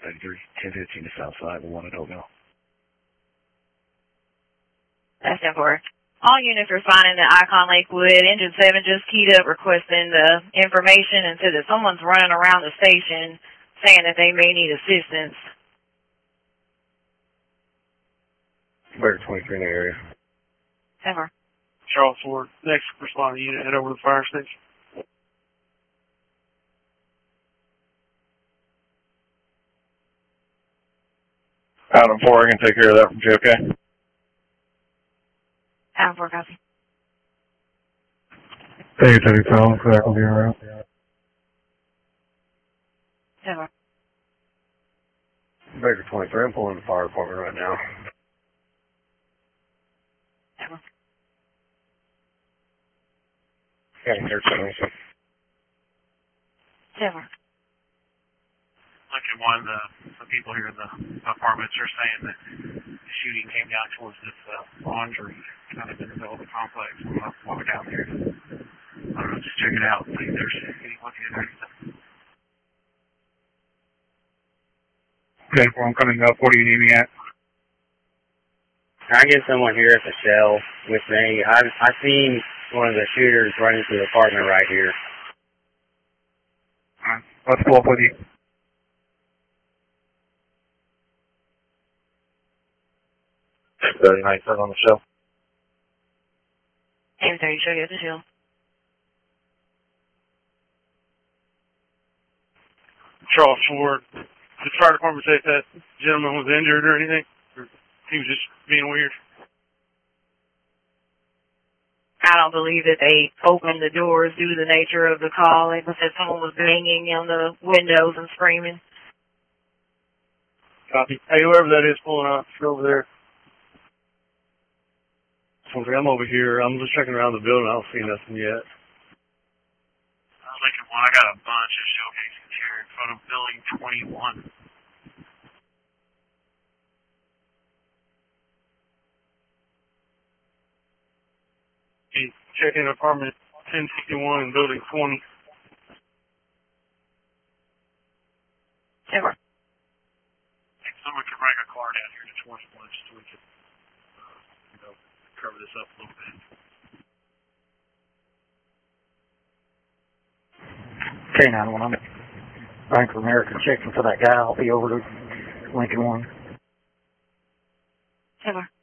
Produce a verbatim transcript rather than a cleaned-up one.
thirty-three, ten fifteen to Southside, the one at Oatmeal. That's ten four. All units responding to Icon Lakewood. Engine seven just keyed up requesting the information and said that someone's running around the station saying that they may need assistance. Baker twenty-three in the area. ten four. Charles Ford, next responding unit, head over to the fire station. Adam four, I can take care of that from J F K. Adam four, copy. Hey, Teddy Fell, looks like I'll be around. ten four. Baker twenty-three, I'm pulling the fire department right now. ten four. Okay, here's something. ten four. Look at one, the, the people here in the apartments are saying that the shooting came down towards this uh, laundry, kind of in the middle of the complex. I'm going to walk down there. I don't know, just check it out, see if there's anyone here or anything. Okay, well, I'm coming up. What do you need me at? I get someone here at the Shell with me. I I seen one of the shooters running through the apartment right here. Alright, let's pull up with you. thirty-nine, turn on the Shell. Aim thirty, show you at the shield. Charles Ford, the fire department say if that gentleman was injured or anything? Or he was just being weird? I don't believe that they opened the doors due to the nature of the call. They said someone was banging on the windows and screaming. Copy. Hey, whoever that is pulling up, go over there. I'm over here. I'm just checking around the building. I don't see nothing yet. I was thinking, well, I got a bunch of showcasing here in front of building twenty-one. Okay, check in apartment ten fifty-one in building twenty. ten four. Someone can bring a car down here to twenty-one just so we can, uh, you know, cover this up a little bit. K nine one, I'm at Bank of America checking for that guy. I'll be over to Lincoln one. ten four.